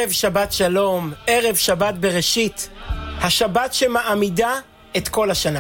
ערב שבת שלום, ערב שבת בראשית, השבת שמעמידה את כל השנה.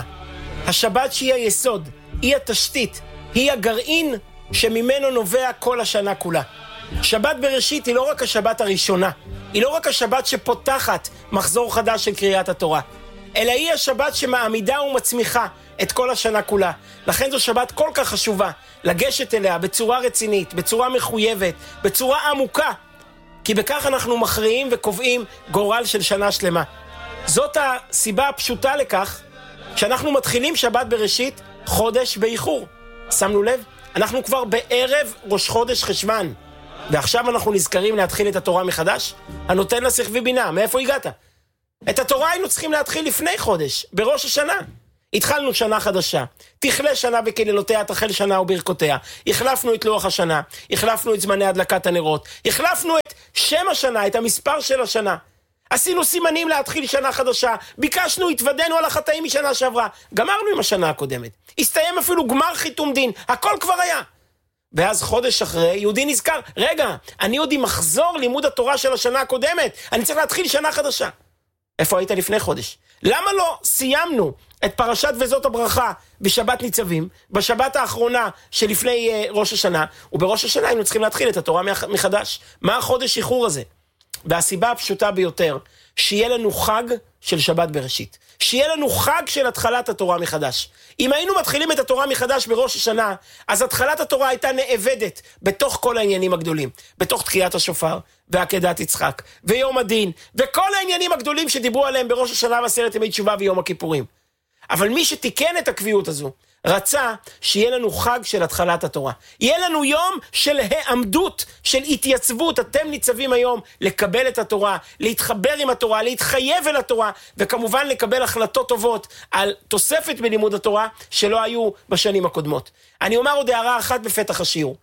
השבת שהיא היסוד, היא התשתית, היא הגרעין שממנו נובע כל השנה כולה. שבת בראשית היא לא רק השבת הראשונה, היא לא רק השבת שפותחת מחזור חדש של קריאת התורה, אלא היא השבת שמעמידה ומצמיחה את כל השנה כולה. לכן זו שבת כל כך חשובה, לגשת אליה בצורה רצינית, בצורה מחויבת, בצורה עמוקה, כי בכך אנחנו מכריעים וקובעים גורל של שנה שלמה. זאת הסיבה הפשוטה לכך שאנחנו מתחילים שבת בראשית חודש באיחור. שמנו לב? אנחנו כבר בערב ראש חודש חשבן, ועכשיו אנחנו נזכרים להתחיל את התורה מחדש? הנותן לה שכבי בינה, מאיפה הגעת? את התורה היינו צריכים להתחיל לפני חודש, בראש השנה. התחלנו שנה חדשה, תכלה שנה בקללותיה, תחל שנה וברכותיה. החלפנו את לוח השנה, החלפנו את זמני הדלקת הנרות, החלפנו את שם השנה, את המספר של השנה. עשינו סימנים להתחיל שנה חדשה, ביקשנו, התוודענו על החטאים משנה שעברה, גמרנו עם השנה הקודמת. הסתיים אפילו גמר חיתום דין, הכל כבר היה. ואז חודש אחרי, יהודי נזכר, רגע, אני עוד עם מחזור לימוד התורה של השנה הקודמת, אני צריך להתחיל שנה חדשה. איפה היית לפני חודש? למה לא סיימנו את פרשת וזאת הברכה בשבת ניצבים, בשבת האחרונה שלפני ראש השנה, ובראש השנה היינו צריכים להתחיל את התורה מחדש? מה החודש איחור הזה? והסיבה הפשוטה ביותר, שיהיה לנו חג של שבת בראשית, שיהיה לנו חג של התחלת התורה מחדש. אם היינו מתחילים את התורה מחדש בראש השנה, אז התחלת התורה הייתה נאבדת בתוך כל העניינים הגדולים, בתוך תקיעת השופר ועקדת יצחק ויום הדין וכל העניינים הגדולים שדיברו עליהם בראש השנה ועשרת ימי תשובה ויום הכיפורים. אבל מי שתיקן את הקביעות הזו רצה שיהיה לנו חג של התחלת התורה, יהיה לנו יום של העמדות, של התייצבות. אתם ניצבים היום לקבל את התורה, להתחבר עם התורה, להתחייב אל התורה, וכמובן לקבל החלטות טובות על תוספת בלימוד התורה שלא היו בשנים הקודמות. אני אומר עוד הערה אחת בפתח השיעור,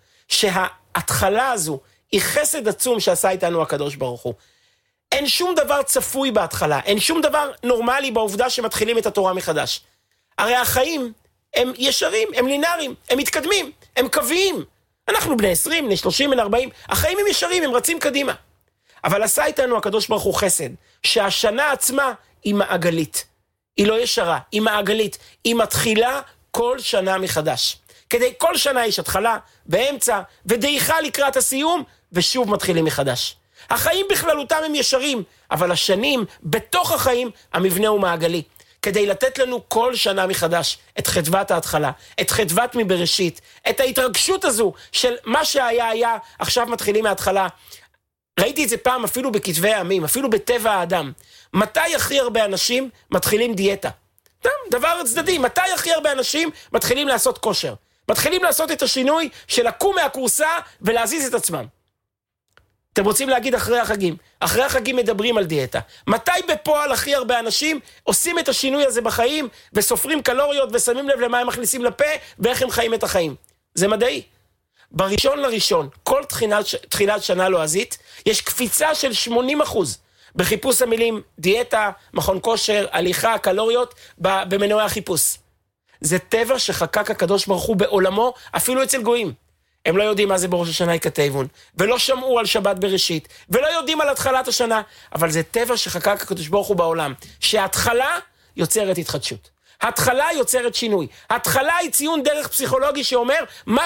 שההתחלה הזו היא חסד עצום שעשה איתנו הקדוש ברוך הוא. אין שום דבר צפוי בהתחלה, אין שום דבר נורמלי בעובדה שמתחילים את התורה מחדש. הרי החיים הם ישרים, הם לינאריים, הם מתקדמים, הם קוויים. אנחנו בני 20, בני 30, בני 40, החיים הם ישרים, הם רצים קדימה. אבל עשה איתנו הקדוש ברוך הוא חסד, שהשנה עצמה היא מעגלית. היא לא ישרה, היא מעגלית. היא מתחילה כל שנה מחדש. כדי כל שנה יש התחלה, באמצע, ודעיכה לקראת הסיום, ושוב מתחילים מחדש. החיים בכללותם הם ישרים, אבל השנים, בתוך החיים, המבנה הוא מעגלי. כדי לתת לנו כל שנה מחדש את חדוות ההתחלה, את חדוות מבראשית, את ההתרגשות הזו של מה שהיה, עכשיו מתחילים מההתחלה. ראיתי את זה פעם אפילו בכתבי הימים, אפילו בטבע האדם. מתי הכי הרבה אנשים מתחילים דיאטה? דבר צדדי, מתי הכי הרבה אנשים מתחילים לעשות כושר? מתחילים לעשות את השינוי של לקום מהקורסה ולהזיז את עצמם. אתם רוצים להגיד אחרי החגים. אחרי החגים מדברים על דיאטה. מתי בפועל הכי הרבה אנשים עושים את השינוי הזה בחיים, וסופרים קלוריות ושמים לב למה הם מכניסים לפה, ואיך הם חיים את החיים? זה מדעי. בראשון לראשון, כל תחילת שנה לועזית, יש קפיצה של 80% בחיפוש המילים דיאטה, מכון כושר, הליכה, קלוריות, במנועי החיפוש. זה טבע שחקק הקדוש ברוך הוא בעולמו, אפילו אצל גויים. הם לא יודעים מה זה בראש השנה יכתבון, ולא שמעו על שבת בראשית, ולא יודעים על התחלת השנה, אבל זה טבע שחקק הקדוש ברוך הוא בעולם, שההתחלה יוצרת התחדשות. התחלה יוצרת שינוי. התחלה היא ציון דרך פסיכולוגי שאומר,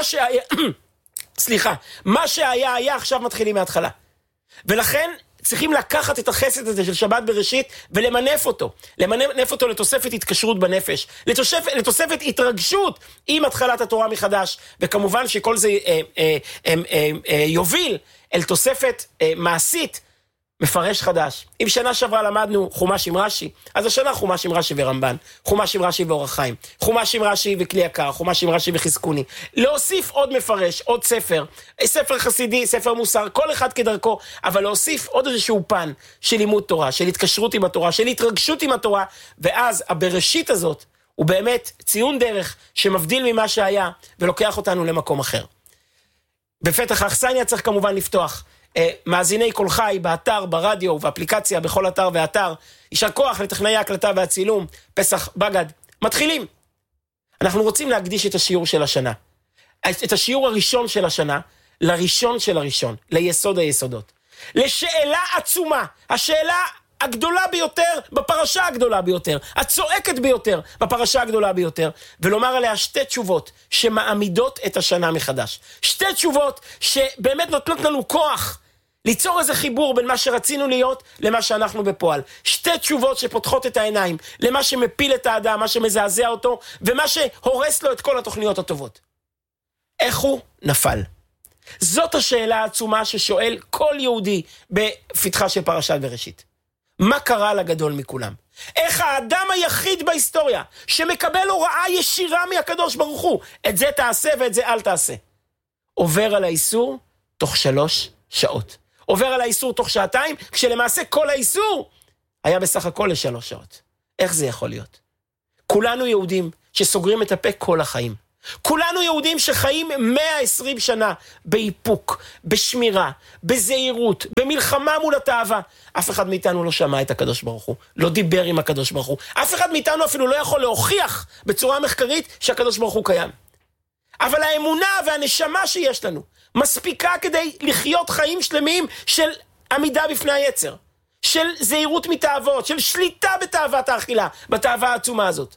מה שהיה, עכשיו מתחילים מההתחלה. ולכן צריכים לקחת את החסד הזה של שבת בראשית ולמנף אותו. למנף אותו לתוספת התקשרות בנפש, לתוספת התרגשות עם התחלת התורה מחדש, וכמובן שכל זה יוביל אל תוספת מעשית, מפרש חדש. אם שנה שעברה למדנו חומש עם רש"י, אז השנה חומש עם רש"י ורמב"ן, חומש עם רש"י ואור החיים, חומש עם רש"י וכלי יקר, חומש עם רש"י וחזקוני. להוסיף עוד מפרש, עוד ספר, ספר חסידי, ספר מוסר, כל אחד כדרכו, אבל להוסיף עוד איזשהו פן של לימוד תורה, של התקשרות עם התורה, של התרגשות עם התורה, ואז הבראשית הזאת הוא באמת ציון דרך שמבדיל ממה שהיה ולוקח אותנו למקום אחר. בפתח האכסניה צריך כמובן לפתוח מאזיני כל חי באתר, ברדיו ובאפליקציה, בכל אתר ואתר. יישר כוח לטכנאי ההקלטה והצילום, פסח בגד. מתחילים. אנחנו רוצים להקדיש את השיעור של השנה, את השיעור הראשון של השנה, לראשון של הראשון, ליסוד היסודות. לשאלה עצומה, השאלה הגדולה ביותר בפרשה הגדולה ביותר, הצועקת ביותר בפרשה הגדולה ביותר, ולומר עליה שתי תשובות שמעמידות את השנה מחדש. שתי תשובות שבאמת נותנות לנו כוח ליצור איזה חיבור בין מה שרצינו להיות למה שאנחנו בפועל. שתי תשובות שפותחות את העיניים למה שמפיל את האדם, מה שמזעזע אותו, ומה שהורס לו את כל התוכניות הטובות. איך הוא נפל? זאת השאלה העצומה ששואל כל יהודי בפתחה של פרשת בראשית. מה קרה לגדול מכולם? איך האדם היחיד בהיסטוריה שמקבל הוראה ישירה מהקדוש ברוך הוא, את זה תעשה ואת זה אל תעשה, עובר על האיסור תוך 3 שעות. עובר על האיסור תוך 2 שעתיים, כשלמעשה כל האיסור היה בסך הכל ל3 שעות. איך זה יכול להיות? כולנו יהודים שסוגרים את הפה כל החיים. כולנו יהודים שחיים 120 שנה באיפוק, בשמירה, בזהירות, במלחמה מול התאווה. אף אחד מאיתנו לא שמע את הקדוש ברוך הוא, לא דיבר עם הקדוש ברוך הוא. אף אחד מאיתנו אפילו לא יכול להוכיח בצורה מחקרית שהקדוש ברוך הוא קיים. אבל האמונה והנשמה שיש לנו מספיקה כדי לחיות חיים שלמים של עמידה בפני היצר, של זהירות מתאוות, של שליטה בתאוות האכילה, בתאווה העצומה הזאת.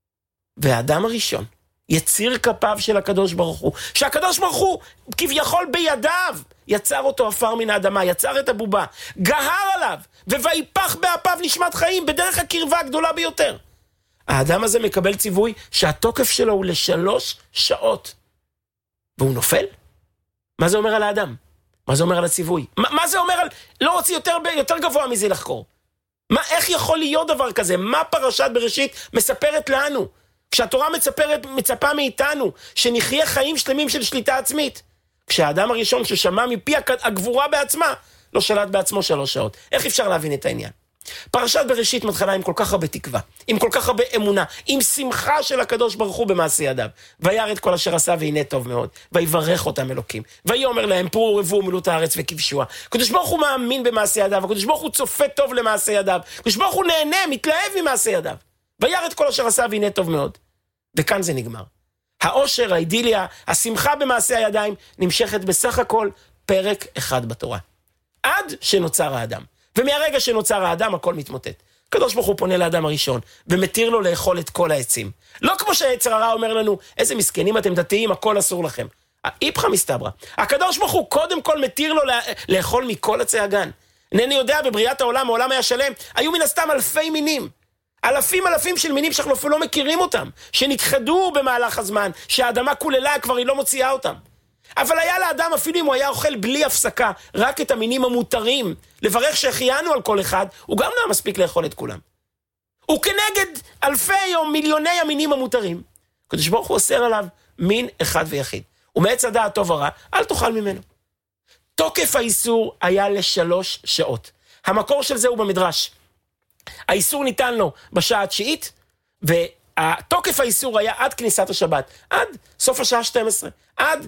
והאדם הראשון, יציר כפיו של הקדוש ברוך הוא, שהקדוש ברוך הוא כביכול בידיו יצר אותו עפר מן האדמה, יצר את הבובה, גהר עליו, וויפח באפיו נשמת חיים בדרך הקרבה הגדולה ביותר. האדם הזה מקבל ציווי שהתוקף שלו הוא ל3 שעות, והוא נופל. מה זה אומר על האדם? מה זה אומר על הציווי? מה זה אומר על לא רוצים יותר גבוה מזה לחקור? איך יכול להיות דבר כזה? מה פרשת בראשית מספרת לנו? כשהתורה מצפה מאיתנו שנחיה חיים שלמים של שליטה עצמית. כשהאדם הראשון ששמע מפי הגבורה בעצמה, לא שלט בעצמו 3 שעות. איך אפשר להבין את העניין? פרשת בראשית מתחילה עם כל כך הרבה תקווה, עם כל כך הרבה אמונה, עם שמחה של הקדוש ברוך הוא במעשה ידיו. וירא את כל אשר עשה והנה טוב מאוד, ויברך אותם אלוקים, ויאמר להם פרו ורבו מילאו את הארץ וכבשוה. הקדוש ברוך הוא מאמין במעשה ידיו, הקדוש ברוך הוא צופה טוב למעשה ידיו, הקדוש ברוך הוא נהנה, מתלהב ממעשה ידיו. וירא את כל אשר עשה והנה טוב מאוד. וכאן זה נגמר. האושר, האידיליה, השמחה במעשה הידיים נמשכת בסך הכל פרק 1 בתורה. עד שנוצר האדם. ומהרגע שנוצר האדם הכל מתמוטט. הקדוש ברוך הוא פונה לאדם הראשון ומתיר לו לאכול את כל העצים. לא כמו שהיצר הרע אומר לנו, איזה מסכנים אתם דתיים, הכל אסור לכם. איפכא מסתברא. הקדוש ברוך הוא קודם כל מתיר לו לאכול מכל עצי הגן. אינני יודע, בבריאת העולם, העולם היה שלם, היו מן הסתם אלפי מינים. אלפים של מינים שאנחנו אפילו לא מכירים אותם, שנכחדו במהלך הזמן, שהאדמה כוללה כבר היא לא מוציאה אותם. אבל היה לאדם, אפילו אם הוא היה אוכל בלי הפסקה, רק את המינים המותרים, לברך שהחיינו על כל אחד, הוא גם לא מספיק לאכול את כולם. וכנגד אלפי או מיליוני המינים המותרים, הקדוש ברוך הוא אוסר עליו מין אחד ויחיד. ומעץ הדעת טוב ורע, אל תאכל ממנו. תוקף האיסור היה ל3 שעות. המקור של זה הוא במדרש. האיסור ניתן לו בשעה 9, והתוקף האיסור היה עד כניסת השבת, עד סוף השעה 12, עד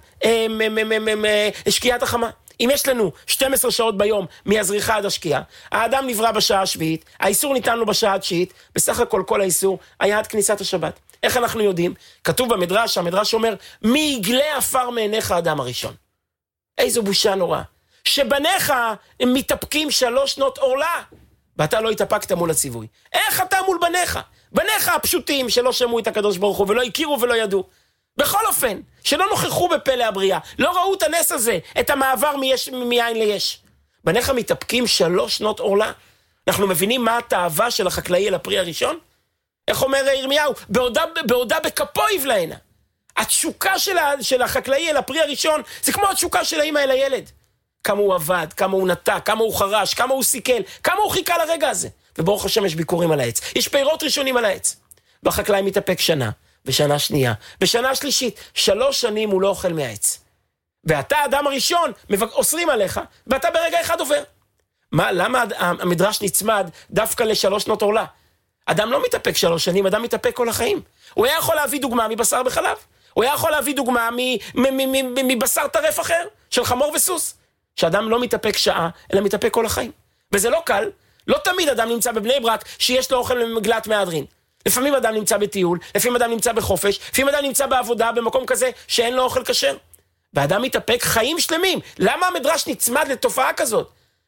שקיעת החמה. אם יש לנו 12 שעות ביום מהזריחה עד השקיעה, האדם נברא בשעה השביעית, האיסור ניתן לו בשעה 9, בסך הכל כל האיסור היה עד כניסת השבת. איך אנחנו יודעים? כתוב במדרש, המדרש אומר, מי יגלה עפר מעיניך האדם הראשון. איזו בושה נורא. שבניך הם מתאפקים 3 שנות עורלה, ואתה לא התאפקת מול הציווי. איך אתה מול בניך? בניך הפשוטים שלא שמעו את הקדוש ברוך הוא ולא הכירו ולא ידעו. בכל אופן, שלא נוכחו בפלא הבריאה, לא ראו את הנס הזה, את המעבר מיין ליש. בניך מתאפקים 3 שנות עורלה. אנחנו מבינים מה התאווה של החקלאי אל הפרי הראשון? איך אומר ירמיהו? בעודה בכפו יבלענה. התשוקה של החקלאי אל הפרי הראשון, זה כמו התשוקה של האמא אל הילד. כמה הוא עבד, כמה הוא נטע, כמה הוא חרש, כמה הוא סיכל, כמה הוא חיכה לרגע הזה. וברוך השם יש ביקורים על העץ, יש פירות ראשונים על העץ. והחקלאי מתאפק שנה, ושנה שנייה, ושנה שלישית, 3 שנים הוא לא אוכל מהעץ. ואתה האדם הראשון, אוסרים עליך, ואתה ברגע אחד עובר. למה המדרש נצמד דווקא ל3 שנות עורלה? אדם לא מתאפק 3 שנים, אדם מתאפק כל החיים. הוא היה יכול להביא דוגמה מבשר בחלב. הוא היה יכול להביא דוגמה מבשר טרף אחר, של חמור וסוס. שאדם לא מתאפק שעה, אלא מתאפק כל החיים. וזה לא קל. לא תמיד אדם נמצא בבני ברק שיש לו אוכל ממגלת מהדרין. לפעמים אדם נמצא בטיול, לפעמים אדם נמצא בחופש, לפעמים אדם נמצא בעבודה במקום כזה שאין לו אוכל כשר. ואדם מתאפק חיים שלמים. למה המדרש נצמד לתופעה כזאת?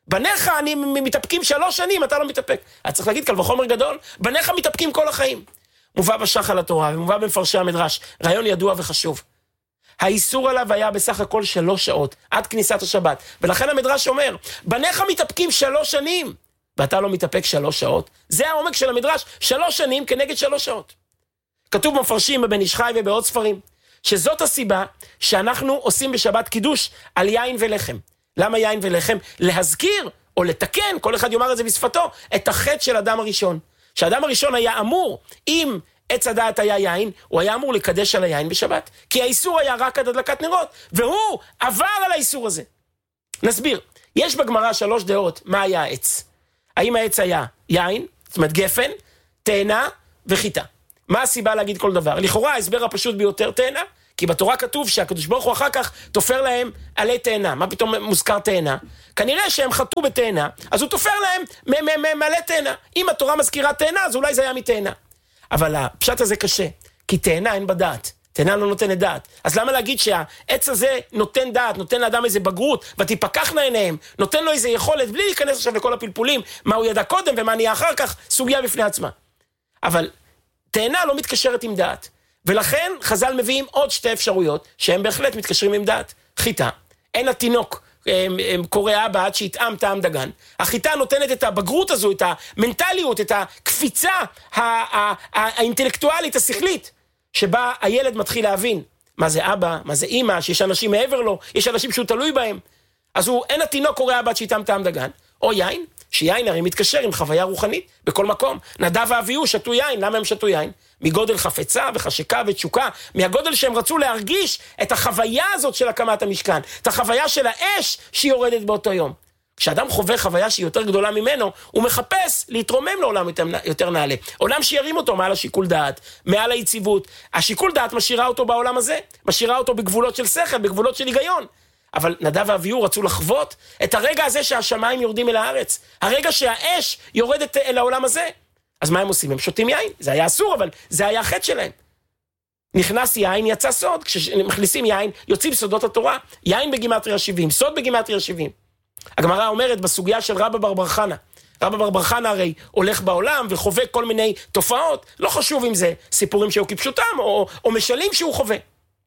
בניך אני מתאפקים 3 שנים, אתה לא מתאפק. אתה צריך להגיד קל וחומר גדול, בניך מתאפקים כל החיים. מובא בשח על התורה ומובא במפרשי המדרש, רעיון ידוע וחשוב. האיסור עליו היה בסך הכל 3 שעות, עד כניסת השבת. ולכן המדרש אומר, בניך מתאפקים 3 שנים, ואתה לא מתאפק 3 שעות. זה העומק של המדרש, 3 שנים כנגד 3 שעות. כתוב במפרשים בבן איש חי ובעוד ספרים, שזאת הסיבה שאנחנו עושים בשבת קידוש על יין ולחם. למה יין ולחם? להזכיר או לתקן, כל אחד יאמר את זה בשפתו, את החטא של אדם הראשון. שהאדם הראשון היה אמור, אם עץ הדעת היה יין, הוא היה אמור לקדש על היין בשבת. כי האיסור היה רק עד הדלקת נרות, והוא עבר על האיסור הזה. נסביר, יש בגמרא 3 דעות מה היה העץ. האם העץ היה יין, זאת אומרת גפן, תאנה וחיטה. מה הסיבה להגיד כל דבר? לכאורה ההסבר הפשוט ביותר תאנה, כי בתורה כתוב שהקדוש ברוך הוא אחר כך תופר להם עלי תאנה. מה פתאום מוזכר תאנה? כנראה שהם חטאו בתאנה, אז הוא תופר להם מלא תאנה. אם התורה מזכירה תאנה, אז אולי זה היה מתאנה. אבל הפשט הזה קשה, כי תאנה אין בדעת. תאנה לא נותנת דעת. אז למה להגיד שהעץ הזה נותן דעת, נותן לאדם איזה בגרות, ותיפקחנה עיניהם, נותן לו איזה יכולת, בלי להיכנס עכשיו לכל הפלפולים, מה הוא ידע קודם ומה נהיה אחר כך, סוגיה בפני עצמה. אבל תאנה לא מתקשרת עם דעת. ולכן חז"ל מביאים עוד 2 אפשרויות, שהם בהחלט מתקשרים עם דעת. חיטה, אין התינוק קורא אבא עד שיטעם טעם דגן. החיטה נותנת את הבגרות הזו, את המנטליות, את הקפיצה האינטלקטואלית, השכלית, שבה הילד מתחיל להבין מה זה אבא, מה זה אמא, שיש אנשים מעבר לו, יש אנשים שהוא תלוי בהם. אז אין התינוק קורא אבא עד שיטעם טעם דגן. או יין, שיין הרי מתקשר עם חוויה רוחנית בכל מקום. נדב ואביהו שתו יין, למה הם שתו יין? מגודל חפצה וחשקה ותשוקה, מהגודל שהם רצו להרגיש את החוויה הזאת של הקמת המשכן, את החוויה של האש שהיא יורדת באותו יום. כשאדם חווה חוויה שהיא יותר גדולה ממנו, הוא מחפש להתרומם לעולם יותר נעלה. עולם שירים אותו מעל השיקול דעת, מעל היציבות. השיקול דעת משאירה אותו בעולם הזה, משאירה אותו בגבולות של שכל, בגבולות של היגיון. אבל נדב ואביהו רצו לחוות את הרגע הזה שהשמיים יורדים אל הארץ, הרגע שהאש יורדת אל העולם הזה. אז מה הם עושים? הם שותים יין. זה היה אסור, אבל זה היה החטא שלהם. נכנס יין, יצא סוד. כשמכניסים יין, יוצאים סודות התורה. יין בגימטריה 70, סוד בגימטריה 70. הגמרא אומרת בסוגיה של רבא בר בר חנא. רבא בר בר חנא הרי הולך בעולם וחווה כל מיני תופעות. לא חשוב אם זה סיפורים שהוא כפשוטם או משלים שהוא חווה.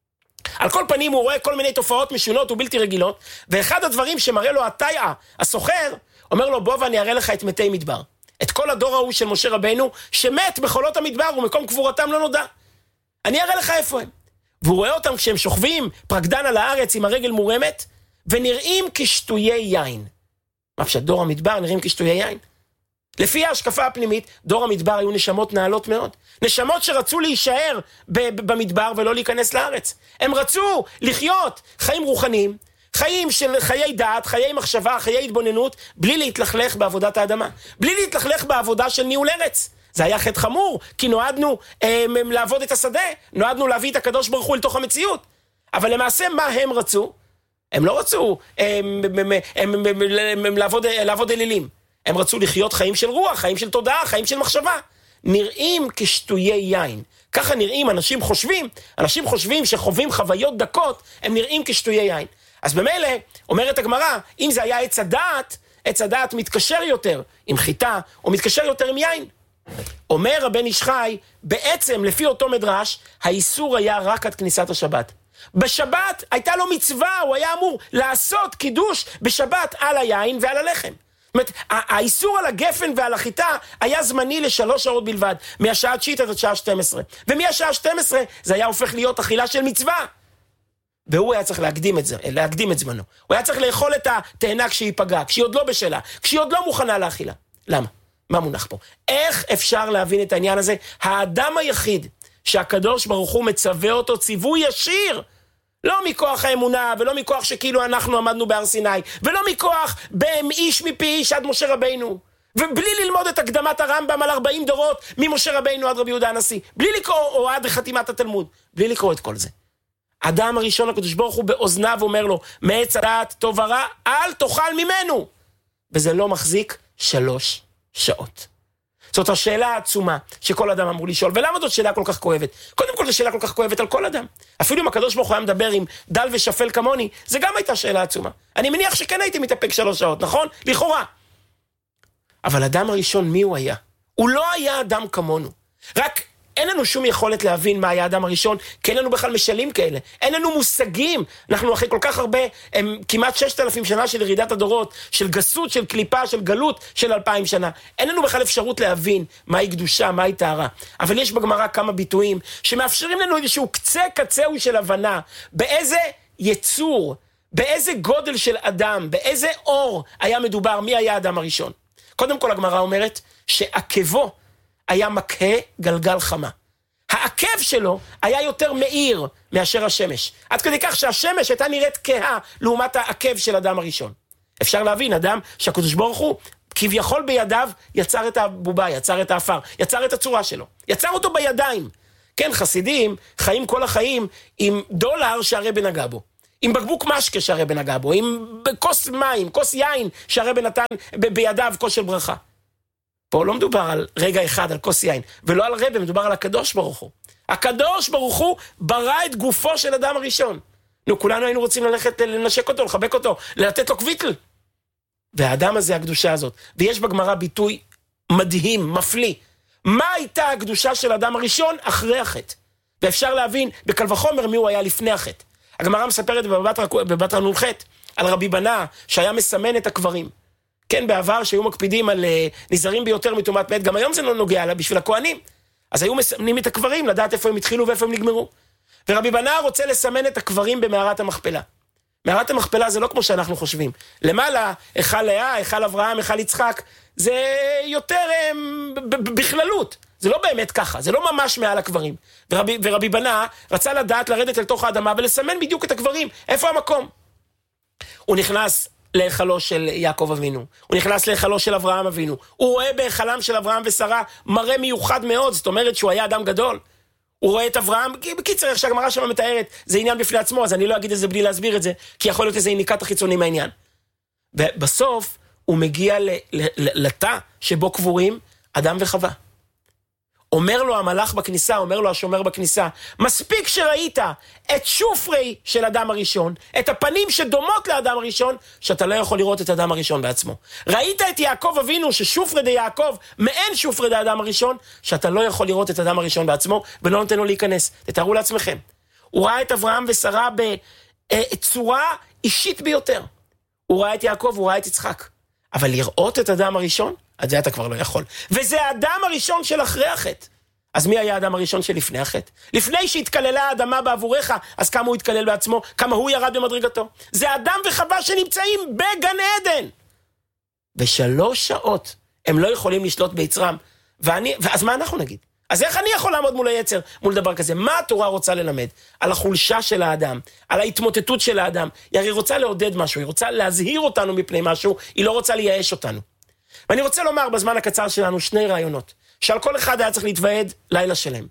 על כל פנים הוא רואה כל מיני תופעות משונות ובלתי רגילות, ואחד הדברים שמראה לו התאיה, הסוחר, אומר לו בוא ואני אראה לך את מתי מדבר. את כל הדור ההוא של משה רבנו, שמת בחולות המדבר ומקום קבורתם לא נודע. אני אראה לך איפה הם. והוא רואה אותם כשהם שוכבים פרקדן על הארץ עם הרגל מורמת, ונראים כשטויי יין. מה פשוט, דור המדבר נראים כשטויי יין? לפי ההשקפה הפנימית, דור המדבר היו נשמות נעלות מאוד. נשמות שרצו להישאר במדבר ולא להיכנס לארץ. הם רצו לחיות חיים רוחניים, חיים של חיי דעת, חיי מחשבה, חיי התבוננות, בלי להתלכלך בעבודת האדמה. בלי להתלכלך בעבודה של ניהול ארץ. זה היה חטא חמור, כי נועדנו לעבוד את השדה, נועדנו להביא את הקדוש ברוך הוא לתוך המציאות. אבל למעשה מה הם רצו? הם לא רצו לעבוד אלילים. הם רצו לחיות חיים של רוח, חיים של תודעה, חיים של מחשבה. נראים כשטויי יין. ככה נראים, אנשים חושבים שחווים חוויות דקות, הם נראים כשטויי יין. אז במילא, אומרת הגמרא, אם זה היה עץ הדעת מתקשר יותר עם חיטה, או מתקשר יותר עם יין. אומר הבן איש חי, בעצם לפי אותו מדרש, האיסור היה רק עד כניסת השבת. בשבת הייתה לו מצווה, הוא היה אמור לעשות קידוש בשבת על היין ועל הלחם. זאת אומרת, האיסור על הגפן ועל החיטה היה זמני ל3 שעות בלבד, מהשעה 9 עד השעה 12. ומהשעה 12 זה היה הופך להיות אכילה של מצווה. והוא היה צריך להקדים את זמנו. הוא היה צריך לאכול את התאנה כשהיא פגעה, כשהיא עוד לא בשלה, כשהיא עוד לא מוכנה לאכילה. למה? מה מונח פה? איך אפשר להבין את העניין הזה? האדם היחיד שהקדוש ברוך הוא מצווה אותו ציווי ישיר, לא מכוח האמונה, ולא מכוח שכאילו אנחנו עמדנו בהר סיני, ולא מכוח איש מפי איש עד משה רבינו, ובלי ללמוד את הקדמת הרמב"ם על 40 דורות, ממשה רבינו עד רבי יהודה הנשיא, בלי לקרוא, או עד חתימת התלמוד, בלי לקרוא את כל זה. אדם הראשון הקדוש ברוך הוא באוזניו אומר לו, מעץ הדעת טוב ורע, אל תאכל ממנו. וזה לא מחזיק 3 שעות. זאת השאלה העצומה שכל אדם אמור לשאול. ולמה זאת שאלה כל כך כואבת? קודם כל זו שאלה כל כך כואבת על כל אדם. אפילו אם הקדוש ברוך הוא היה מדבר עם דל ושפל כמוני, זה גם הייתה שאלה עצומה. אני מניח שכן הייתי מתאפק 3 שעות, נכון? לכאורה. אבל אדם הראשון, מי הוא היה? הוא לא היה אדם כמונו. רק אין לנו שום יכולת להבין מה היה האדם הראשון, כי אין לנו בכלל משלים כאלה. אין לנו מושגים. אנחנו אחרי כל כך הרבה, כמעט 6,000 שנה של ירידת הדורות, של גסות, של קליפה, של גלות, של 2,000 שנה. אין לנו בכלל אפשרות להבין מהי קדושה, מהי טהרה. אבל יש בגמרא כמה ביטויים שמאפשרים לנו איזשהו קצהו של הבנה, באיזה יצור, באיזה גודל של אדם, באיזה אור היה מדובר, מי היה האדם הראשון. קודם כל הגמרא אומרת שעקבו היה מקהה גלגל חמה. העקב שלו היה יותר מאיר מאשר השמש. עד כדי כך שהשמש הייתה נראית כהה לעומת העקב של אדם הראשון. אפשר להבין, אדם שהקדוש ברוך הוא כביכול בידיו יצר את הבובה, יצר את האפר, יצר את הצורה שלו. יצר אותו בידיים. כן, חסידים חיים כל החיים עם דולר שהרבן נגע בו. עם בקבוק משקה שהרבן נגע בו. עם כוס מים, כוס יין שהרבן נתן בידיו כוס של ברכה. פה לא מדובר על רגע אחד, על כוס יין, ולא על רבא, מדובר על הקדוש ברוך הוא. הקדוש ברוך הוא ברא את גופו של אדם הראשון. כולנו היינו רוצים ללכת לנשק אותו, לחבק אותו, לתת לו קוויטל. והאדם הזה, הקדושה הזאת. ויש בגמרא ביטוי מדהים, מפליא. מה הייתה הקדושה של האדם הראשון אחרי החטא? ואפשר להבין בקל וחומר מי הוא היה לפני החטא. הגמרא מספרת בבתרא נ"ח על רבי בנה שהיה מסמן את הקברים. כן, בעבר שהיו מקפידים על נזהרים ביותר מטומאת מת, גם היום זה לא נוגע לה בשביל הכהנים. אז היו מסמנים את הקברים, לדעת איפה הם התחילו ואיפה הם נגמרו. ורבי בנה רוצה לסמן את הקברים במערת המכפלה. מערת המכפלה זה לא כמו שאנחנו חושבים. למעלה, היכל לאה, היכל אברהם, היכל יצחק, זה יותר בכללות. זה לא באמת ככה, זה לא ממש מעל הקברים. ורבי בנה רצה לדעת לרדת אל תוך האדמה ולסמן בדיוק את הקברים, איפה המקום. הוא נכנס להיכלו של יעקב אבינו, הוא נכנס להיכלו של אברהם אבינו, הוא רואה בהיכלם של אברהם ושרה מראה מיוחד מאוד, זאת אומרת שהוא היה אדם גדול. הוא רואה את אברהם, בקיצר, איך שהגמרא שם מתארת, זה עניין בפני עצמו, אז אני לא אגיד את זה בלי להסביר את זה, כי יכול להיות איזה אינדיקטור חיצוני מהעניין. ובסוף הוא מגיע לתא שבו קבורים אדם וחווה. אומר לו המלאך בכניסה, אומר לו השומר בכניסה, מספיק שראית את שופרי של אדם הראשון, את הפנים שדומות לאדם הראשון, שאתה לא יכול לראות את האדם הראשון בעצמו. ראית את יעקב אבינו, ששופרי די יעקב, מעין שופרי די האדם הראשון, שאתה לא יכול לראות את האדם הראשון בעצמו, ולא נותן לו להיכנס. תתארו לעצמכם. הוא ראה את אברהם ושרה בצורה אישית ביותר. הוא ראה את יעקב, הוא ראה את יצחק. אבל לראות את האדם הראשון, את זה אתה כבר לא יכול. וזה האדם הראשון של אחרי החטא. אז מי היה האדם הראשון שלפני החטא? לפני שהתקללה האדמה בעבורך, אז כמה הוא התקלל בעצמו, כמה הוא ירד במדרגתו. זה אדם וחווה שנמצאים בגן עדן. 3 שעות הם לא יכולים לשלוט ביצרם. אז מה אנחנו נגיד? אז איך אני יכול לעמוד מול היצר, מול דבר כזה? מה התורה רוצה ללמד? על החולשה של האדם, על ההתמוטטות של האדם. היא הרי רוצה לעודד משהו, היא רוצה להזהיר אותנו מפני משהו, היא לא רוצה לייאש אותנו. ואני רוצה לומר בזמן הקצר שלנו 2 רעיונות, שעל כל אחד היה צריך להתוועד לילה שלם.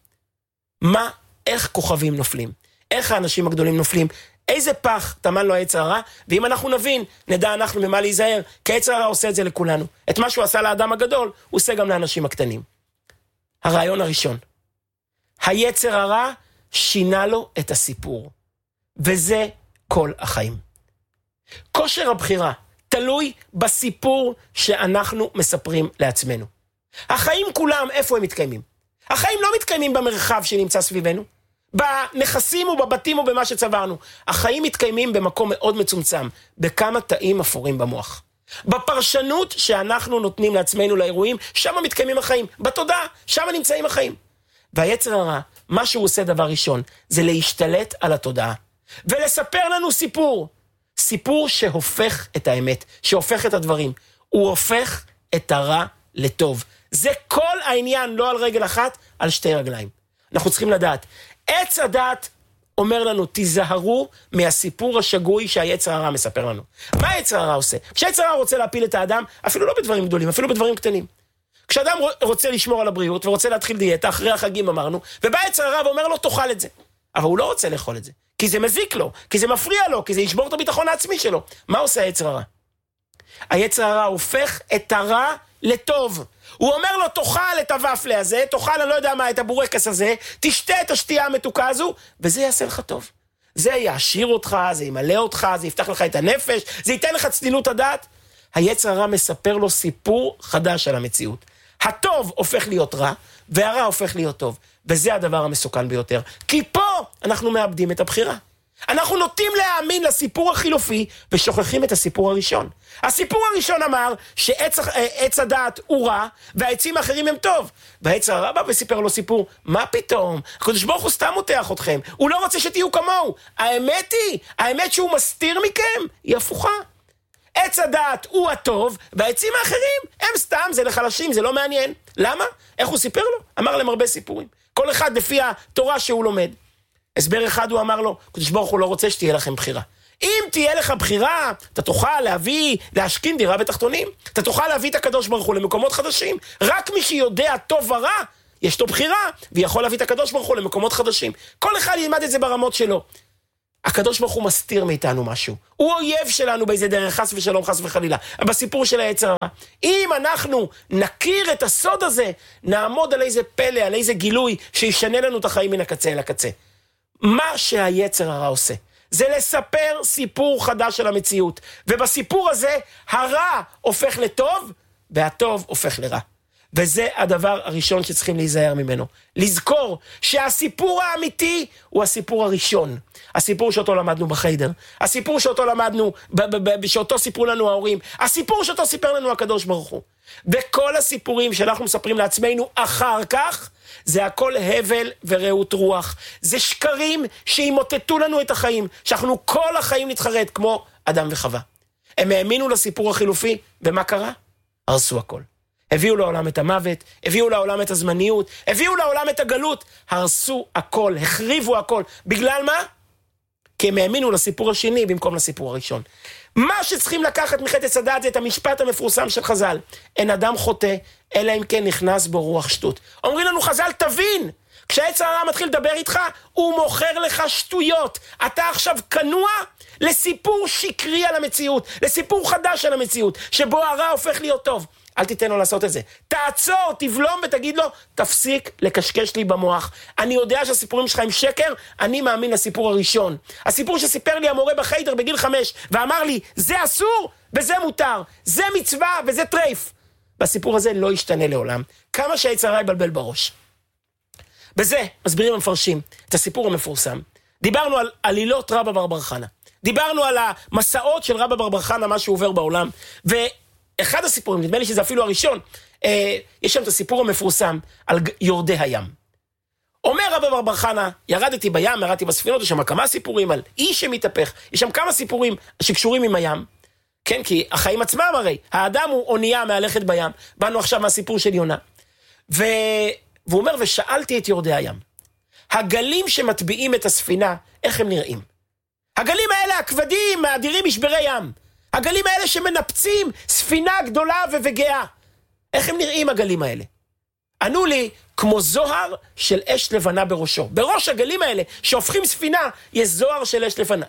איך כוכבים נופלים? איך האנשים הגדולים נופלים? איזה פח טמן לו היצר הרע? ואם אנחנו נבין, נדע אנחנו ממה להיזהר, כי היצר הרע עושה את זה לכולנו. את מה שהוא עשה לאדם הגדול, הוא עושה גם לאנשים הקטנים. הרעיון הראשון, היצר הרע שינה לו את הסיפור, וזה כל החיים. כושר הבחירה תלוי בסיפור שאנחנו מספרים לעצמנו. החיים כולם, איפה הם מתקיימים? החיים לא מתקיימים במרחב שנמצא סביבנו, בנכסים ובבתים ובמה שצברנו. החיים מתקיימים במקום מאוד מצומצם, בכמה תאים אפורים במוח. בפרשנות שאנחנו נותנים לעצמנו לאירועים, שם מתקיימים החיים. בתודעה, שם נמצאים החיים. והיצר הרע, מה שהוא עושה דבר ראשון, זה להשתלט על התודעה. ולספר לנו סיפור. סיפור שהופך את האמת, שהופך את הדברים. הוא הופך את הרע לטוב. זה כל העניין, לא על רגל אחת, על 2 רגליים. אנחנו צריכים לדעת. עץ הדעת אומר לנו, תיזהרו מהסיפור השגוי שהיצר הרע מספר לנו. מה היצר הרע עושה? כשהיצר הרע רוצה להפיל את האדם, אפילו לא בדברים גדולים, אפילו בדברים קטנים. כשאדם רוצה לשמור על הבריאות, ורוצה להתחיל דיאטה, אחרי החגים אמרנו, ובא היצר הרע ואומר לו, תאכל את זה. אבל הוא לא רוצה לאכול את זה. כי זה מזיק לו, כי זה מפריע לו, כי זה ישבור את הביטחון העצמי שלו. מה עושה היצר הרע? היצר הרע הופך את הרע לטוב. הוא אומר לו, תאכל את הוואפלה הזה, תאכל, אני לא יודע מה, את הבורקס הזה, תשתה את השתייה המתוקה הזו, וזה יעשה לך טוב. זה יעשיר אותך, זה ימלא אותך, זה יפתח לך את הנפש, זה ייתן לך צלילות הדעת. היצר הרע מספר לו סיפור חדש על המציאות. הטוב הופך להיות רע, והרע הופך להיות טוב. וזה הדבר המסוכן ביותר. כי פה אנחנו מאבדים את הבחירה. אנחנו נוטים להאמין לסיפור החילופי, ושוכחים את הסיפור הראשון. הסיפור הראשון אמר שעץ הדעת הוא רע, והעצים האחרים הם טוב. והעץ הרע בא וסיפר לו סיפור, מה פתאום? הקדוש ברוך הוא סתם מותח אתכם. הוא לא רוצה שתהיו כמוהו. האמת שהוא מסתיר מכם, היא הפוכה. עץ הדעת הוא הטוב, והעצים האחרים הם סתם, זה לחלשים, זה לא מעניין. למה? איך הוא סיפר לו? אמר להם הרבה סיפורים. כל אחד לפי התורה שהוא לומד. הסבר אחד הוא אמר לו, קדוש ברוך הוא לא רוצה שתהיה לכם בחירה. אם תהיה לך בחירה, אתה תוכל להשכין דירה בתחתונים. אתה תוכל להביא את הקדוש ברוך הוא למקומות חדשים. רק מי שיודע טוב ורע, יש לו בחירה, ויכול להביא את הקדוש ברוך הוא למקומות חדשים. כל אחד ילמד את זה ברמות שלו. הקדוש ברוך הוא מסתיר מאיתנו משהו. הוא אויב שלנו באיזה דרך, חס ושלום, חס וחלילה. בסיפור של היצר הרע. אם אנחנו נכיר את הסוד הזה, נעמוד על איזה פלא, על איזה גילוי, שישנה לנו את החיים מן הקצה אל הקצה. מה שהיצר הרע עושה, זה לספר סיפור חדש על המציאות. ובסיפור הזה, הרע הופך לטוב, והטוב הופך לרע. וזה הדבר הראשון שצריכים להיזהר ממנו. לזכור שהסיפור האמיתי הוא הסיפור הראשון. הסיפור שאותו למדנו בחיידר. הסיפור שאותו למדנו, שאותו סיפרו לנו ההורים. הסיפור שאותו סיפר לנו הקדוש ברוך הוא. וכל הסיפורים שאנחנו מספרים לעצמנו אחר כך, זה הכל הבל ורעות רוח. זה שקרים שימוטטו לנו את החיים. שאנחנו כל החיים נתחרט כמו אדם וחווה. הם האמינו לסיפור החילופי, ומה קרה? הרסו הכל. הביאו לעולם את המוות, הביאו לעולם את הזמניות, הביאו לעולם את הגלות, הרסו הכל, החריבו הכל. בגלל מה? כי הם האמינו לסיפור השני במקום לסיפור הראשון. מה שצריכים לקחת מחטא עץ הדעת זה את המשפט המפורסם של חז"ל. אין אדם חוטא, אלא אם כן נכנס בו רוח שטות. אומרים לנו חז"ל, תבין, כשהעץ הרע מתחיל לדבר איתך, הוא מוכר לך שטויות. אתה עכשיו כנוע לסיפור שקרי על המציאות, לסיפור חדש על המציאות, שבו הרע הופך להיות טוב. אל תיתן לו לעשות את זה. תעצור, תבלום ותגיד לו, תפסיק לקשקש לי במוח. אני יודע שהסיפורים שלך הם שקר, אני מאמין לסיפור הראשון. הסיפור שסיפר לי המורה בחיידר בגיל 5, ואמר לי, זה אסור וזה מותר, זה מצווה וזה טרייף. והסיפור הזה לא ישתנה לעולם. כמה שהעץ הרע יבלבל בראש. בזה מסבירים המפרשים את הסיפור המפורסם. דיברנו על עלילות רבא בר חנה. דיברנו על המסעות של רבא בר חנה, מה שהוא עובר בעולם. אחד הסיפורים, נדמה לי שזה אפילו הראשון, יש שם את הסיפור המפורסם על יורדי הים. אומר רבא בר חנה, ירדתי בים, ירדתי בספינות, יש שם כמה סיפורים על איש שמתהפך, יש שם כמה סיפורים שקשורים עם הים, כן, כי החיים עצמם הרי, האדם הוא אונייה מהלכת בים, באנו עכשיו מהסיפור של יונה, והוא אומר, ושאלתי את יורדי הים, הגלים שמטביעים את הספינה, איך הם נראים? הגלים האלה הכבדים, האדירים משברי ים, הגלים האלה שמנפצים ספינה גדולה וגאה. איך הם נראים הגלים האלה? ענו לי, כמו זוהר של אש לבנה בראשו. בראש הגלים האלה שהופכים ספינה, יש זוהר של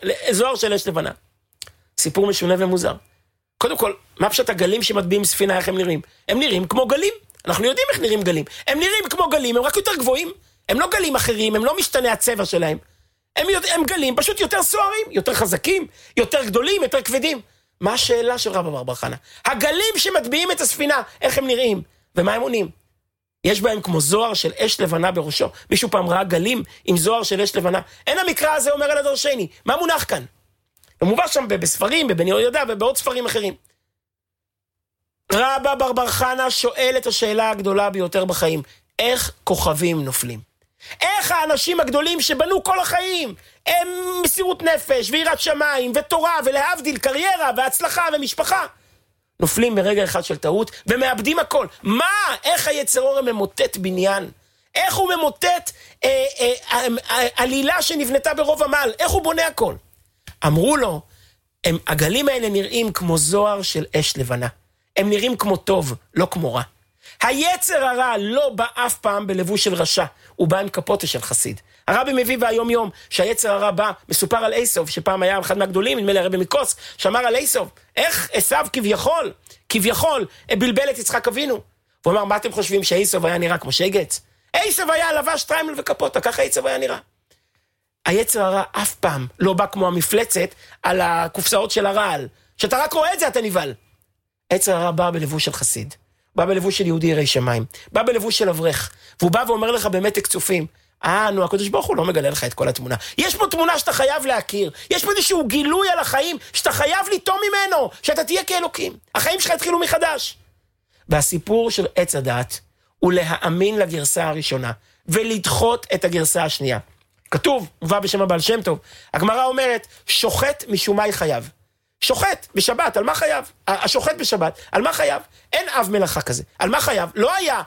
אש לבנה. סיפור משונה ומוזר. קודם כל, מה פשוט הגלים שמטביעים ספינה, איך הם נראים? הם נראים כמו גלים. אנחנו יודעים איך נראים גלים. הם נראים כמו גלים, הם רק יותר גבוהים. הם לא גלים אחרים, הם לא משתנה הצבע שלהם. הם גלים פשוט יותר סוערים, יותר חזקים, יותר גדולים, יותר כבדים. מה השאלה של רבא בר חנה? הגלים שמטביעים את הספינה, איך הם נראים? ומה הם עונים? יש בהם כמו זוהר של אש לבנה בראשו. מישהו פעם ראה גלים עם זוהר של אש לבנה? אין המקרא הזה אומר על הדרשני. מה מונח כאן? הוא מובא שם בספרים, בבני יהודה ובעוד ספרים אחרים. רבא בר חנה שואל את השאלה הגדולה ביותר בחיים. איך כוכבים נופלים? איך האנשים הגדולים שבנו כל החיים, הם מסירות נפש ויראת שמיים ותורה ולהבדיל קריירה והצלחה ומשפחה, נופלים ברגע אחד של טעות ומאבדים הכל. מה? איך היצר הרע ממוטט בניין? איך הוא ממוטט עלילה שנבנתה ברוב עמל? איך הוא בונה הכל? אמרו לו, הגלים האלה נראים כמו זוהר של אש לבנה. הם נראים כמו טוב, לא כמו רע. היצר הרע לא בא אף פעם בלבוש של רשע, הוא בא עם כפותה של חסיד. הרבי מביא והיום יום שהיצר הרע בא, מסופר על עשו, שפעם היה אחד מהגדולים, נדמה לי הרבי מקוס, שאמר על עשו, איך עשו כביכול, כביכול בלבל את יצחק אבינו. הוא אמר, מה אתם חושבים שעשו היה נראה כמו שגץ? עשו היה לבש טריימל וקפוטה, ככה עשו היה נראה. היצר הרע אף פעם לא בא כמו המפלצת על הקופסאות של הרעל. שאתה רק רואה את זה, אתה נבהל. היצר הרע בא בלבוש של חסיד. בא בלבוש של יהודי ירא שמיים. בא בלבוש של אברך. והוא בא ואומר לך במתק צופים, נו, הקדוש ברוך הוא לא מגלה לך את כל התמונה. יש פה תמונה שאתה חייב להכיר. יש פה איזשהו גילוי על החיים שאתה חייב ליטום ממנו, שאתה תהיה כאלוקים. החיים שלך התחילו מחדש. והסיפור של עץ הדעת הוא להאמין לגרסה הראשונה, ולדחות את הגרסה השנייה. כתוב, מובא בשם הבעל שם טוב, הגמרא אומרת, שוחט משומי חייב. שוחט בשבת, על מה חייב? השוחט בשבת, על מה חייב? אין אב מלאכה כזה. על מה חייב? לא היה,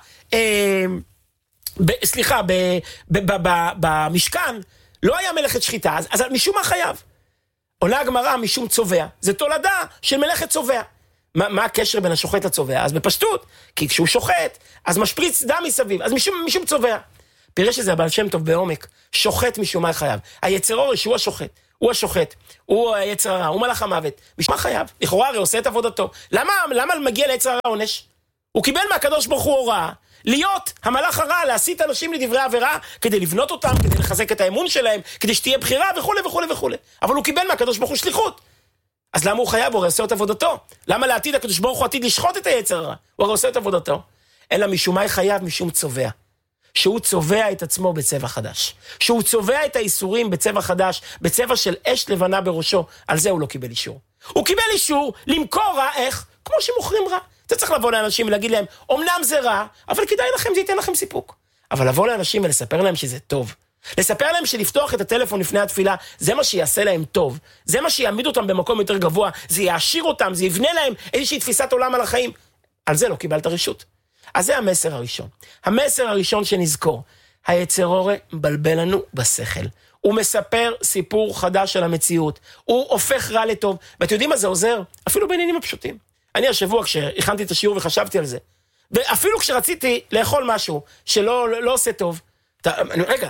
במשכן, לא היה מלאכת שחיטה, אז משום מה חייב? עונה הגמרא משום צובע. זה תולדה של מלאכת צובע. מה הקשר בין השוחט לצובע? אז בפשטות, כי כשהוא שוחט, אז משפריץ דם מסביב, אז משום צובע. פירש שזה הבעל שם טוב בעומק, שוחט משומי חייב. היצר אורש הוא השוחט, הוא היצר הרע, הוא מלאך המוות. משום מה חייב? לכאורה הרי עושה את עבודתו. למה מגיע ליצר הרע עונש? הוא קיבל מהקדוש ברוך הוא הוראה, להיות המלאך הרע, להסית אנשים לדברי עבירה, כדי לבנות אותם, כדי לחזק את האמון שלהם, כדי שתהיה בחירה וכו' וכו' וכו'. אבל הוא קיבל מהקדוש ברוך הוא שליחות. אז למה הוא חייב? הוא הרי עושה את עבודתו. למה לעתיד הקדוש ברוך הוא עתיד לשחוט את היצר הרע? הוא הרי עושה את עבודתו. אלא משומי חייב משום צובע. שהוא צובע את עצמו בצבע חדש. שהוא צובע את האיסורים בצבע חדש, בצבע של אש לבנה בראשו. על זה הוא לא קיבל אישור. הוא קיבל אישור למכור רע, איך? כמו שמוכרים רע. אתה צריך לבוא לאנשים ולהגיד להם, אמנם זה רע, אבל כדאי לכם, זה ייתן לכם סיפוק. אבל לבוא לאנשים ולספר להם שזה טוב. לספר להם שלפתוח את הטלפון לפני התפילה, זה מה שיעשה להם טוב. זה מה שיעמיד אותם במקום יותר גבוה. זה יעשיר אותם, זה יבנה להם איזושהי תפיסת עולם על החיים. על זה לא קיבלת רשות. אז זה המסר הראשון. המסר הראשון שנזכור, היצר הרע מבלבל לנו בשכל. הוא מספר סיפור חדש על המציאות. הוא הופך רע לטוב. ואתם יודעים מה זה עוזר? אפילו בעניינים הפשוטים. אני השבוע כשהכנתי את השיעור וחשבתי על זה, ואפילו כשרציתי לאכול משהו שלא עושה טוב, רגע,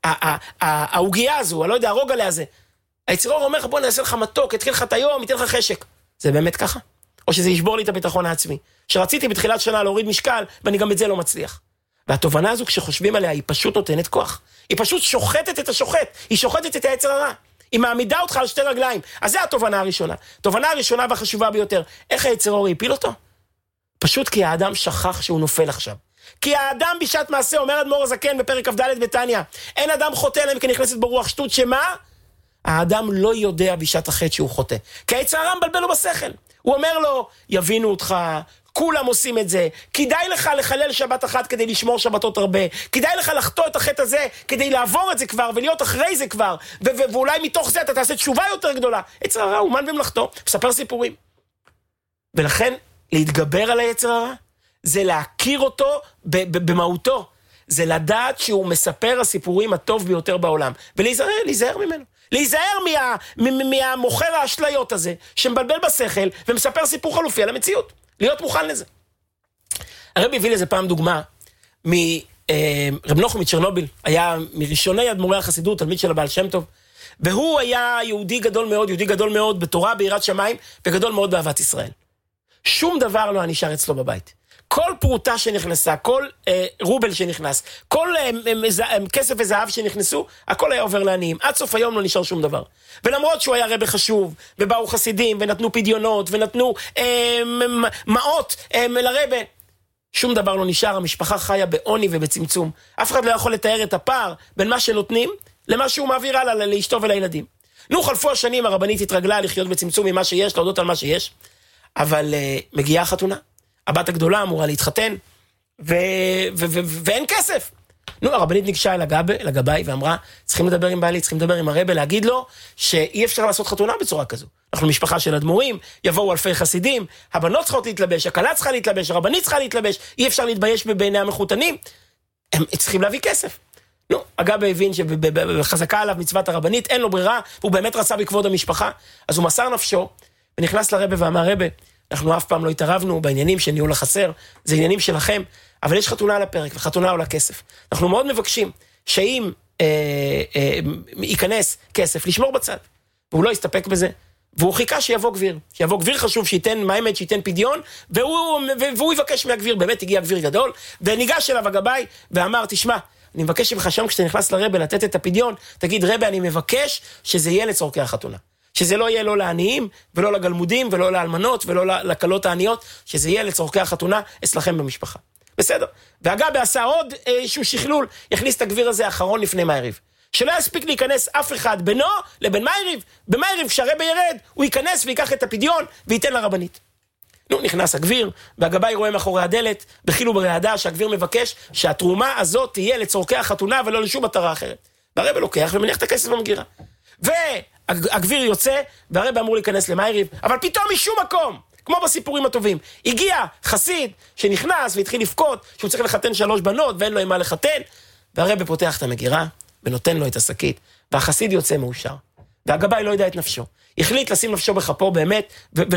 ההוגיה הזו, אני לא יודע, הרוג עליה זה, היצר הרע אומר לך, בוא נעשה לך מתוק, יתחיל לך את היום, ייתן לך חשק. זה באמת ככה? או שזה ישבור לי את הביטחון העצמי? שרציתי בתחילת שנה להוריד משקל, ואני גם את זה לא מצליח. והתובנה הזו, כשחושבים עליה, היא פשוט נותנת כוח. היא פשוט שוחטת את השוחט, היא שוחטת את היצר הרע. היא מעמידה אותך על שתי רגליים. אז זה התובנה הראשונה. תובנה הראשונה והחשובה ביותר. איך היצר הרע הפיל אותו? פשוט כי האדם שכח שהוא נופל עכשיו. כי האדם בשעת מעשה, אומר אדמו"ר הזקן בפרק כ"ד בתניא, אין אדם חוטא להם כי נכנסת ברוח שטות, שמה? האדם לא יודע בשעת החטא שהוא חוטא. כי היצר הרע מבלבל לו בשכל. הוא אומר לו, יבינו אותך, כולם עושים את זה, כדאי לך לחלל שבת אחת כדי לשמור שבתות הרבה, כדאי לך לחטוא את החטא הזה כדי לעבור את זה כבר ולהיות אחרי זה כבר, ואולי מתוך זה אתה תעשה תשובה יותר גדולה. היצר הרע הוא מן במלאכתו, מספר סיפורים. ולכן להתגבר על היצר הרע זה להכיר אותו במהותו, זה לדעת שהוא מספר הסיפורים הטוב ביותר בעולם, ולהיזהר ממנו. להיזהר מהמוכר האשליות הזה, שמבלבל בשכל ומספר סיפור חלופי על המציאות. להיות מוכן לזה. הרבי הביא לזה פעם דוגמה מרב נוחם מצ'רנוביל, היה מראשוני אדמו"רי החסידות, תלמיד של הבעל שם טוב, והוא היה יהודי גדול מאוד בתורה, ביראת שמיים, וגדול מאוד באהבת ישראל. שום דבר לא נשאר אצלו בבית. כל פרוטה שנכנסה, כל רובל שנכנס, כל כסף וזהב שנכנסו, הכל היה עובר לעניים. עד סוף היום לא נשאר שום דבר. ולמרות שהוא היה רבי חשוב, ובאו חסידים, ונתנו פדיונות, ונתנו מעות לרבי, שום דבר לא נשאר. המשפחה חיה בעוני ובצמצום. אף אחד לא יכול לתאר את הפער בין מה שנותנים, למה שהוא מעביר הלאה לאשתו ולילדים. חלפו השנים, הרבנית התרגלה לחיות בצמצום ממה שיש, להודות על מה שיש, אבל מגיעה חתונה. הבת הגדולה אמורה להתחתן, ואין כסף. הרבנית ניגשה אל הגבאי ואמרה, צריכים לדבר עם בעלי, צריכים לדבר עם הרבי, להגיד לו שאי אפשר לעשות חתונה בצורה כזו. אנחנו משפחה של אדמו"רים, יבואו אלפי חסידים, הבנות צריכות להתלבש, הכלה צריכה להתלבש, הרבנית צריכה להתלבש, אי אפשר להתבייש בעיני המחותנים, הם צריכים להביא כסף. הגבאי הבין שבחזקה עליו מצוות הרבנית, אין לו ברירה, הוא באמת רצה בכבוד המשפחה, אז הוא מסר נפשו, ונכנס לרבי ואמר, רבי, אנחנו אף פעם לא התערבנו בעניינים של ניהול החסר, זה עניינים שלכם, אבל יש חתונה על הפרק, וחתונה עולה כסף. אנחנו מאוד מבקשים שאם ייכנס כסף, לשמור בצד. והוא לא יסתפק בזה, והוא חיכה שיבוא גביר חשוב שייתן, מה האמת, שייתן פדיון, והוא יבקש מהגביר, באמת הגיע גביר גדול, וניגש אליו הגבאי, ואמר, תשמע, אני מבקש ממך שם כשאתה נכנס לרבא לתת את הפדיון, תגיד רבא אני מבקש שזה יהיה לצורכי החתונה. שזה לא יהיה לא לעניים, ולא לגלמודים, ולא לאלמנות, ולא לקלות העניות, שזה יהיה לצורכי החתונה אצלכם במשפחה. בסדר. והגבאי עשה עוד איזשהו שכלול, יכניס את הגביר הזה האחרון לפני מעריב. שלא יספיק להיכנס אף אחד בינו לבין מעריב. במעריב כשהרבא ירד, הוא ייכנס ויקח את הפדיון וייתן לרבנית. נכנס הגביר, והגבאי רואה מאחורי הדלת, בחילו ברעדה, שהגביר מבקש שהתרומה הזאת תהיה לצורכי החתונה ולא לשום מטרה אחרת. והרבא לוקח ומניח את הכסף במגירה. והגביר יוצא, והרבא אמור להיכנס למעריב, אבל פתאום משום מקום, כמו בסיפורים הטובים, הגיע חסיד שנכנס והתחיל לפקוד, שהוא צריך לחתן 3 בנות ואין לו עם מה לחתן, והרבא פותח את המגירה ונותן לו את השקית, והחסיד יוצא מאושר. והגבאי לא יודע את נפשו. החליט לשים נפשו בכפו באמת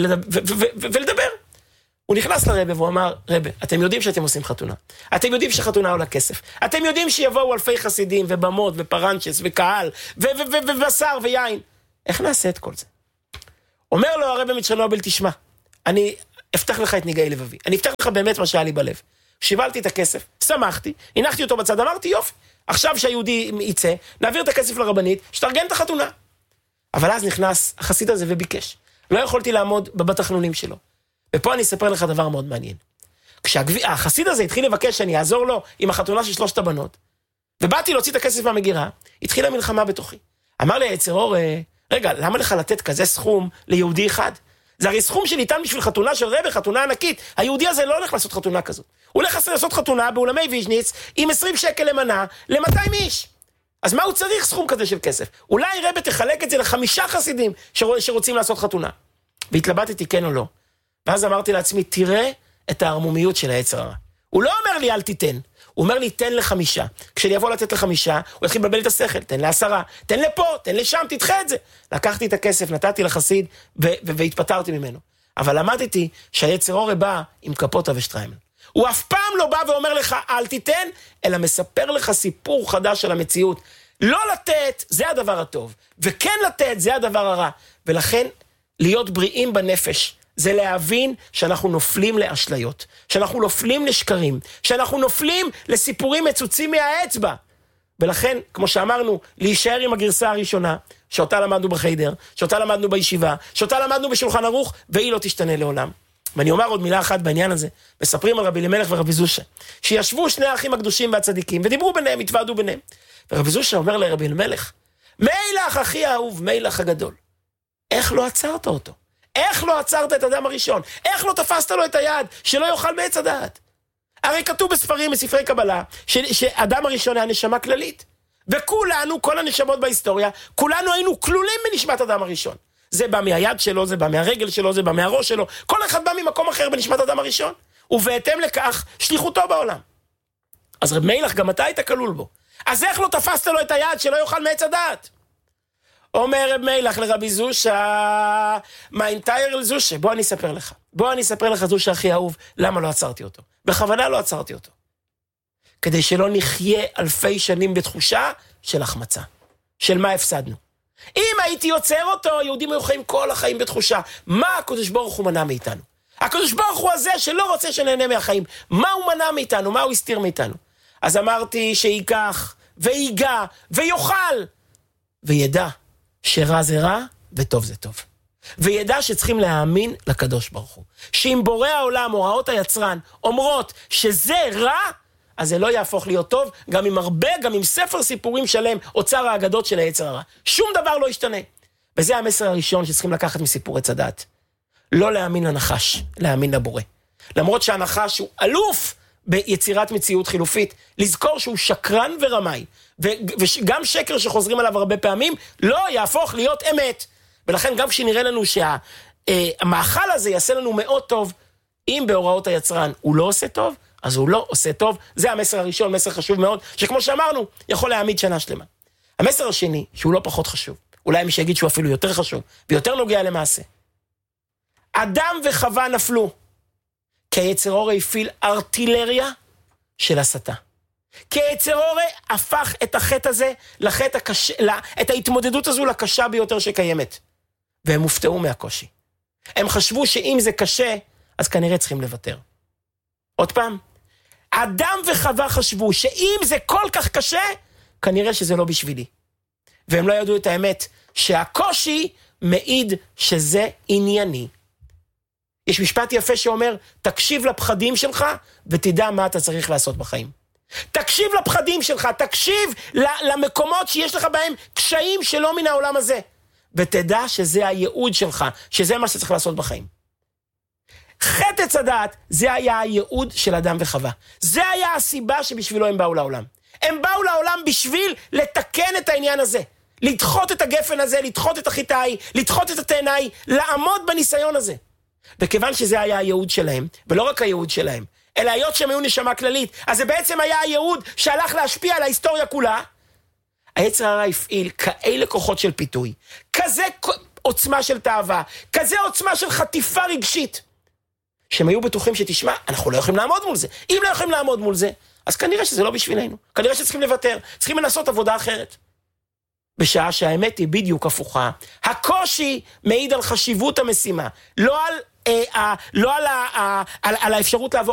ולדבר. הוא נכנס לרבא והוא אמר, רבא, אתם יודעים שאתם עושים חתונה. אתם יודעים שחתונה עולה כסף. אתם יודעים שיבואו אלפי חסידים ובמות ופרנצ'ס וקהל ובשר ויין. איך נעשה את כל זה? אומר לו הרבא מצ'רנוביל, תשמע, אני אפתח לך את ניגעי לבבי. אני אפתח לך באמת מה שהיה לי בלב. שיבלתי את הכסף, שמחתי, הנחתי אותו בצד, אמרתי יופי. עכשיו שהיהודי יצא, נעביר את הכסף לרבנית, שתארגן את החתונה. אבל אז נכנס החסיד הזה וביקש. לא יכולתי לעמוד בתחנונים שלו. ופה אני אספר לך דבר מאוד מעניין. כשהחסיד הזה התחיל לבקש שאני אעזור לו עם החתונה של 3 הבנות, ובאתי להוציא את הכסף מהמגירה, התחילה מלחמה בתוכי. אמר לי היצר אור, רגע, למה לך לתת כזה סכום ליהודי אחד? זה הרי סכום שניתן בשביל חתונה של רבא, חתונה ענקית. היהודי הזה לא הולך לעשות חתונה כזאת. הוא הולך לעשות חתונה באולמי ויז'ניץ עם 20 שקל למנה ל-200 איש. אז מה הוא צריך סכום כזה של כסף? אולי רבא תחלק את זה ל5 חסידים שרוצים לעשות חתונה. והתלבטתי כן או לא. ואז אמרתי לעצמי, תראה את הערמומיות של היצר הרע. הוא לא אומר לי אל תיתן, הוא אומר לי תן ל5. כשאני אבוא לתת ל5, הוא יתחיל לבלבל את השכל, תן ל10, תן לפה, תן לשם, תדחה את זה. לקחתי את הכסף, נתתי לחסיד והתפטרתי ממנו. אבל למדתי שהיצר הרע בא עם קפוטה ושטריימל. הוא אף פעם לא בא ואומר לך אל תיתן, אלא מספר לך סיפור חדש על המציאות. לא לתת זה הדבר הטוב, וכן לתת זה הדבר הרע. ולכן להיות בריאים בנפש, זה להבין שאנחנו נופלים לאשליות, שאנחנו נופלים לשקרים, שאנחנו נופלים לסיפורים מצוצים מהאצבע. ולכן, כמו שאמרנו, להישאר עם הגרסה הראשונה, שאותה למדנו בחיידר, שאותה למדנו בישיבה, שאותה למדנו בשולחן ערוך, והיא לא תשתנה לעולם. ואני אומר עוד מילה אחת בעניין הזה, מספרים על רבי אלימלך ורבי זושה, שישבו 2 האחים הקדושים והצדיקים, ודיברו ביניהם, התוועדו ביניהם. ורבי זושה אומר לרבי אלימלך, מילך אחי האהוב, מילך הגדול. איך לא עצרת אותו? איך לא עצרת את אדם הראשון? איך לא תפסת לו את היד שלא יאכל מעץ הדעת? הרי כתוב בספרים, בספרי קבלה, שאדם הראשון היה נשמה כללית. וכולנו, כל הנשמות בהיסטוריה, כולנו היינו כלולים בנשמת אדם הראשון. זה בא מהיד שלו, זה בא מהרגל שלו, זה בא מהראש שלו. כל אחד בא ממקום אחר בנשמת אדם הראשון. ובהתאם לכך, שליחותו בעולם. אז רב מילך, גם אתה היית כלול בו. אז איך לא תפסת לו את היד שלא יאכל מעץ הדעת? אומר רב מילך לרבי זושה, מה אינטייר לזושה? בוא אני אספר לך זושה הכי אהוב, למה לא עצרתי אותו? בכוונה לא עצרתי אותו. כדי שלא נחיה אלפי שנים בתחושה של החמצה. של מה הפסדנו. אם הייתי יוצר אותו, יהודים היו חיים כל החיים בתחושה. מה הקדוש ברוך הוא מנע מאיתנו? הקדוש ברוך הוא הזה שלא רוצה שנהנה מהחיים. מה הוא מנע מאיתנו? מה הוא הסתיר מאיתנו? אז אמרתי שיקח ויגע ויוכל וידע שרע זה רע וטוב זה טוב. וידע שצריכים להאמין לקדוש ברוך הוא. שאם בורא העולם, הוראות היצרן, אומרות שזה רע, אז זה לא יהפוך להיות טוב, גם עם ספר סיפורים שלם, אוצר האגדות של היצר הרע. שום דבר לא ישתנה. וזה המסר הראשון שצריכים לקחת מסיפור עץ הדעת. לא להאמין לנחש, להאמין לבורא. למרות שהנחש הוא אלוף ביצירת מציאות חילופית, לזכור שהוא שקרן ורמאי, וגם שקר שחוזרים עליו הרבה פעמים, לא יהפוך להיות אמת. ולכן גם כשנראה לנו שהמאכל הזה יעשה לנו מאוד טוב, אם בהוראות היצרן הוא לא עושה טוב, אז הוא לא עושה טוב. זה המסר הראשון, מסר חשוב מאוד, שכמו שאמרנו, יכול להעמיד שנה שלמה. המסר השני, שהוא לא פחות חשוב, אולי מי שיגיד שהוא אפילו יותר חשוב, ויותר נוגע למעשה. אדם וחווה נפלו, כי היצר הרע הפעיל ארטילריה של הסתה. כי היצר הרע הפך את החטא הזה, את ההתמודדות הזו לקשה ביותר שקיימת. והם הופתעו מהקושי. הם חשבו שאם זה קשה, אז כנראה צריכים לוותר. עוד פעם, אדם וחווה חשבו שאם זה כל כך קשה, כנראה שזה לא בשבילי. והם לא ידעו את האמת, שהקושי מעיד שזה ענייני. יש משפט יפה שאומר, תקשיב לפחדים שלך, ותדע מה אתה צריך לעשות בחיים. תקשיב לפחדים שלך, תקשיב למקומות שיש לך בהם קשיים שלא מן העולם הזה, ותדע שזה הייעוד שלך, שזה מה שצריך לעשות בחיים. חטא עץ הדעת, זה היה הייעוד של אדם וחווה. זה היה הסיבה שבשבילו הם באו לעולם. הם באו לעולם בשביל לתקן את העניין הזה. לדחות את הגפן הזה, לדחות את החיטה ההיא, לדחות את התאנה ההיא, לעמוד בניסיון הזה. וכיוון שזה היה הייעוד שלהם, ולא רק הייעוד שלהם, אלא היות שהם היו נשמה כללית, אז זה בעצם היה הייעוד שהלך להשפיע על ההיסטוריה כולה, היצר הרע הפעיל כאלה כוחות של פיתוי, כזה עוצמה של תאווה, כזה עוצמה של חטיפה רגשית, שהם היו בטוחים שתשמע, אנחנו לא יכולים לעמוד מול זה. אם לא יכולים לעמוד מול זה, אז כנראה שזה לא בשבילנו. כנראה שצריכים לוותר, צריכים לנסות עבודה אחרת. בשעה שהאמת היא בדיוק הפוכה. הקושי מעיד על חשיבות המשימה, לא על האפשרות לעבור